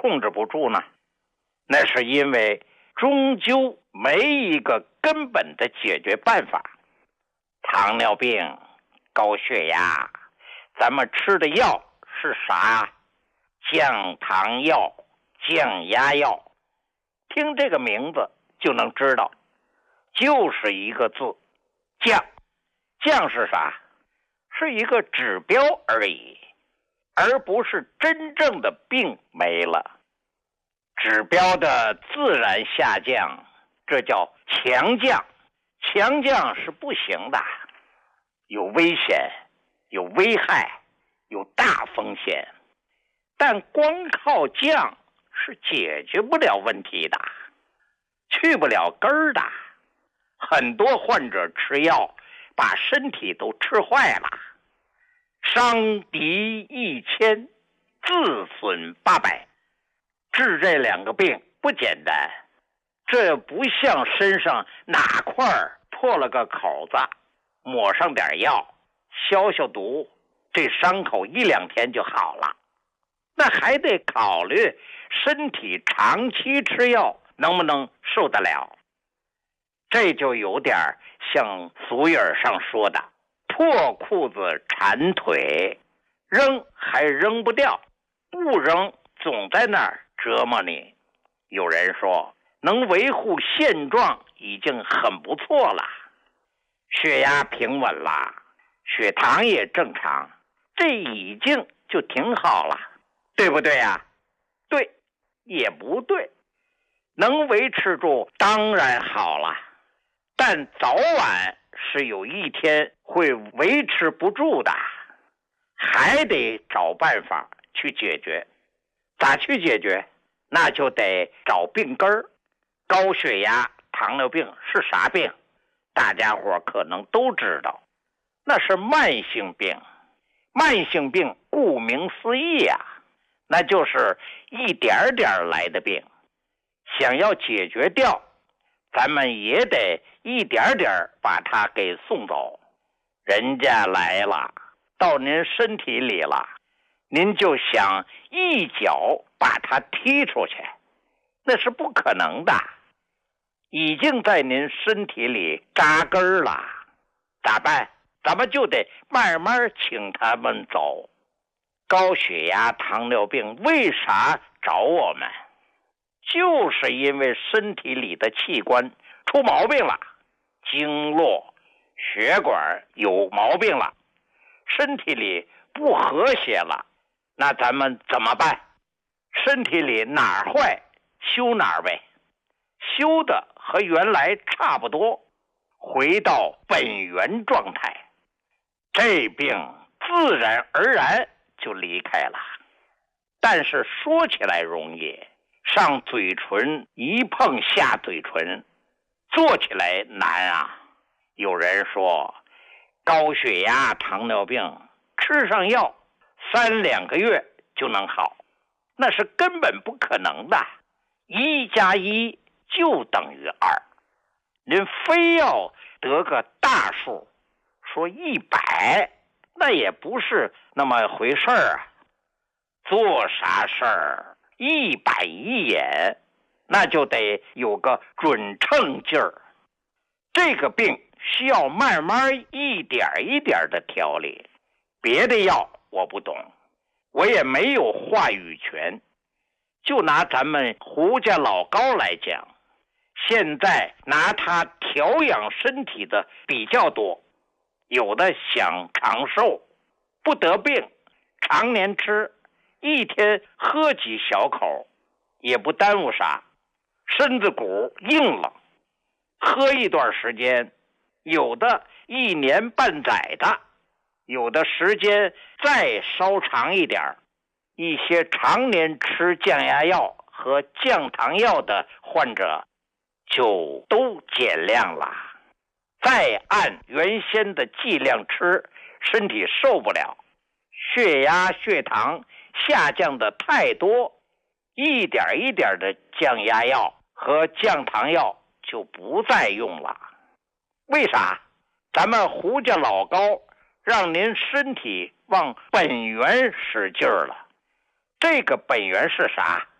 控制不住呢？那是因为终究没一个根本的解决办法。糖尿病、高血压，咱们吃的药是啥？降糖药、降压药，听这个名字就能知道，就是一个字，降。降是啥？是一个指标而已，而不是真正的病没了。指标的自然下降，这叫强降。强降是不行的，有危险，有危害，有大风险。但光靠降是解决不了问题的，去不了根儿的。很多患者吃药把身体都吃坏了，伤敌1000，自损800。治这2个病不简单，这不像身上哪块破了个口子，抹上点药，消消毒，这伤口1、2天就好了。那还得考虑身体长期吃药能不能受得了。这就有点像俗语上说的破裤子缠腿，扔还扔不掉，不扔总在那儿折磨你。有人说能维护现状已经很不错了，血压平稳了，血糖也正常，这已经就挺好了，对不对呀？对，也不对。能维持住当然好了，但早晚是有一天会维持不住的，还得找办法去解决。咋去解决？那就得找病根儿。高血压、糖尿病是啥病？大家伙可能都知道，那是慢性病。慢性病顾名思义啊，那就是一点点来的病。想要解决掉，咱们也得一点点把它给送走。人家来了，到您身体里了，您就想一脚把它踢出去，那是不可能的。已经在您身体里扎根了，咋办？咱们就得慢慢请他们走。高血压、糖尿病为啥找我们？就是因为身体里的器官出毛病了，经络、血管有毛病了，身体里不和谐了。那咱们怎么办？身体里哪儿坏修哪儿呗，修的和原来差不多，回到本源状态，这病自然而然就离开了。但是说起来容易，上嘴唇一碰下嘴唇，做起来难啊。有人说高血压、糖尿病吃上药3、2个月就能好，那是根本不可能的。1加1就等于2，您非要得个大数，说100，那也不是那么回事儿啊。做啥事儿一板一眼，那就得有个准称劲儿。这个病需要慢慢一点一点的调理，别的药我不懂，我也没有话语权。就拿咱们胡家老高来讲，现在拿它调养身体的比较多，有的想长寿，不得病，常年吃，一天喝几小口，也不耽误啥，身子骨硬了，喝一段时间，有的1年半载的，有的时间再稍长一点。一些常年吃降压药和降糖药的患者就都减量了，再按原先的剂量吃，身体受不了，血压、血糖下降的太多，一点一点的降压药和降糖药就不再用了。为啥？咱们胡家老高让您身体往本源使劲儿了。这个本源是啥？